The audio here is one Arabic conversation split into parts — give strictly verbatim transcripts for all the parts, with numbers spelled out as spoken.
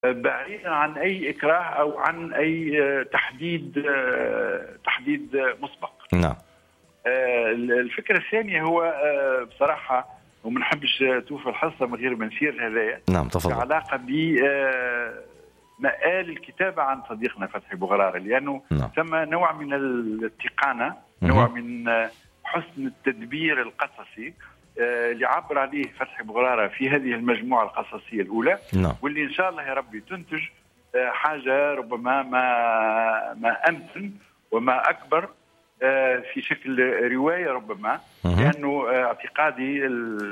بعيدا عن أي إكراه أو عن أي تحديد تحديد مسبق. نعم. الفكرة الثانية هو بصراحة وما نحبش توفى الحصة من غير ما نسير هذايا. نعم تفضل. علاقة ب مآل الكتابة عن صديقنا فتحي بوغرارة، لأنه نعم. ثم نوع من الاتقانة، نوع من حسن التدبير القصصي اللي عبر عليه فتحي بوغرارة في هذه المجموعة القصصية الأولى. نعم. واللي إن شاء الله يا ربي تنتج حاجة ربما ما ما أمتن وما أكبر في شكل رواية ربما، لأنه اعتقادي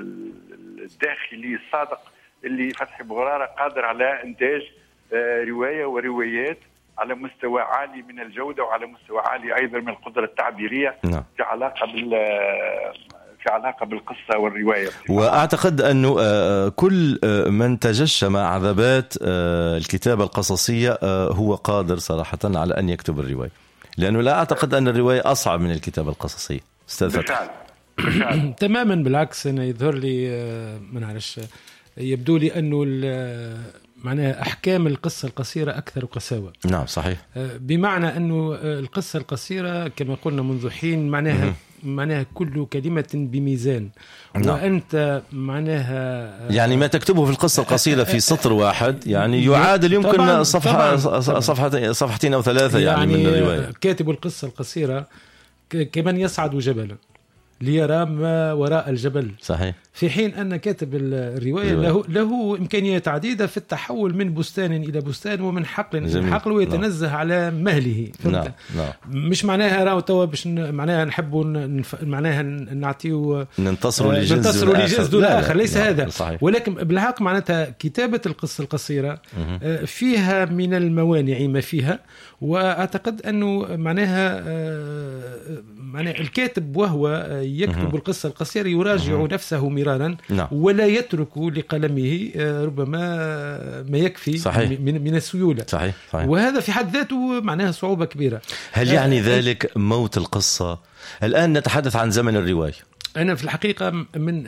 الداخلي الصادق اللي فتحي بوغرارة قادر على إنتاج رواية وروايات على مستوى عالي من الجودة وعلى مستوى عالي أيضا من القدرة التعبيرية. نعم. في علاقة بال في علاقة بالقصة والرواية. وأعتقد أنه كل من تجشم عذبات الكتابة القصصية هو قادر صراحة على أن يكتب الرواية، لأنه لا أعتقد أن الرواية أصعب من الكتابة القصصية. استاذ تماما بالعكس. أنا يظهر لي ما نعرفش، يبدو لي أنه معناها أحكام القصة القصيرة أكثر قساوة. نعم صحيح. بمعنى أنه القصة القصيرة كما قلنا منذ حين معناها معناها كل كلمة بميزان. نعم. وأنت معناها يعني ما تكتبه في القصة القصيرة في سطر واحد يعني يعادل يمكن طبعاً صفحة طبعاً صفحتين صفحتين أو ثلاثة يعني, يعني من الرواية. كاتب القصة القصيرة كمن يصعد جبلا ليرى ما وراء الجبل. صحيح. في حين أن كاتب الرواية له, له إمكانيات عديدة في التحول من بستان إلى بستان ومن حقل إلى حقل ويتنزه نعم. على مهله. نعم. نعم. مش معناها راو توا باش معناها نحبوا معناها نعطيو ننتصروا لجنس ننتصروا لجنس الآخر. ليس نعم. هذا صحيح. ولكن بالحق معناتها كتابة القصة القصيرة فيها من الموانع ما فيها. وأعتقد أنه معناها معناها الكاتب وهو يكتب القصة القصيرة يراجع نفسه مرارا. نعم. ولا يترك لقلمه ربما ما يكفي. صحيح. من, من السيولة. صحيح. صحيح. وهذا في حد ذاته معناها صعوبة كبيرة. هل يعني ذلك موت القصة؟ الآن نتحدث عن زمن الرواية. أنا في الحقيقة من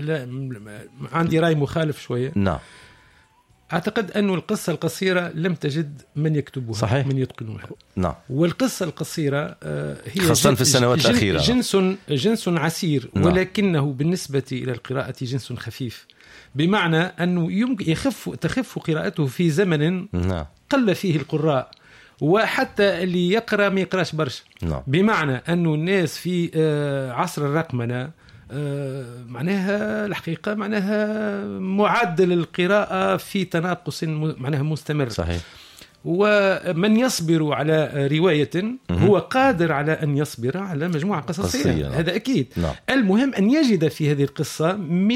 عندي رأي مخالف شوية. نعم. أعتقد أن القصة القصيرة لم تجد من يكتبها. صحيح. من يتقنها. نعم. والقصة القصيرة هي خاصة في السنوات جن الأخيرة جنس جنس عسير. نعم. ولكنه بالنسبة إلى القراءة جنس خفيف، بمعنى أنه يمكن يخف تخف قراءته في زمن نعم. قل فيه القراء، وحتى اللي يقرأ ما يقراش برشا. نعم. بمعنى أنه الناس في عصر الرقمنة معناها الحقيقة معناها معدل القراءة في تناقص معناها مستمر. صحيح. ومن يصبر على رواية هو قادر على أن يصبر على مجموعة قصصية. قصية. هذا أكيد. نعم. المهم أن يجد في هذه القصة من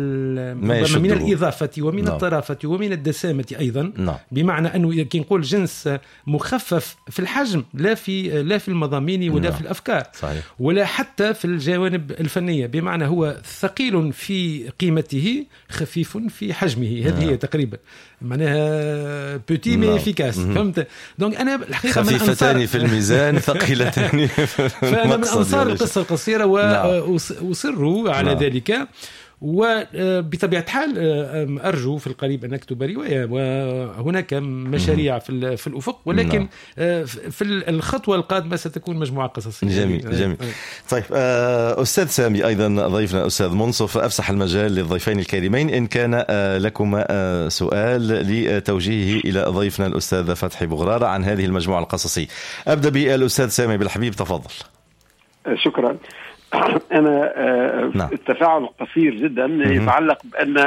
من الإضافة ومن نعم. الطرافة ومن الدسامة أيضا. نعم. بمعنى أنه كي نقول جنس مخفف في الحجم، لا في لا في المضامين ولا نعم. في الأفكار. صحيح. ولا حتى في الجوانب الفنية، بمعنى هو ثقيل في قيمته خفيف في حجمه. هذه هي نعم. تقريبا معناها بوتي مي افيكاس. فهمت؟ دونك انا الحقيقه خفيفتان في الميزان ثقيلتان. فانا من انصار القصه القصيره واصروا على نعم. ذلك. وبطبيعة الحال أرجو في القريب أن أكتب رواية، وهناك مشاريع في في الأفق، ولكن في الخطوة القادمة ستكون مجموعة قصصية. جميل جميل. طيب أستاذ سامي أيضا ضيفنا أستاذ منصف، أفسح المجال للضيفين الكريمين إن كان لكما سؤال لتوجيهه إلى ضيفنا الأستاذ فتحي بوغرارة عن هذه المجموعة القصصية. أبدأ بالأستاذ سامي بالحبيب، تفضل. شكرا. أنا نعم. التفاعل قصير جدا يتعلق بأن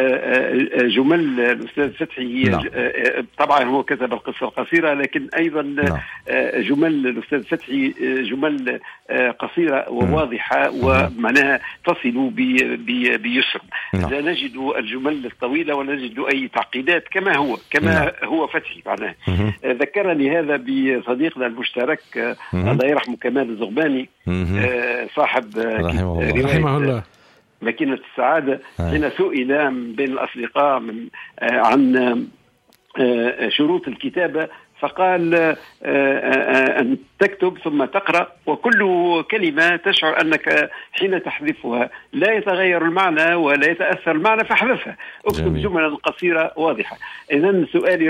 جمل الأستاذ فتحي نعم. طبعا هو كتب القصة القصيرة، لكن أيضا نعم. جمل الأستاذ فتحي جمل قصيرة وواضحة ومعناها تصل بيسر. نعم. لا نجد الجمل الطويلة ولا نجد أي تعقيدات كما هو كما نعم. هو فتحي معناه. ذكرني هذا بصديقنا المشترك الله يرحمه كمال الزغباني صاحب رحمه الله, رحمه الله. ماكينة السعادة. حين سئل بين الأصدقاء من عن شروط الكتابة فقال أن تكتب ثم تقرأ، وكل كلمة تشعر أنك حين تحذفها لا يتغير المعنى ولا يتأثر المعنى فاحذفها، اكتب جملا قصيرة واضحة. إذن سؤالي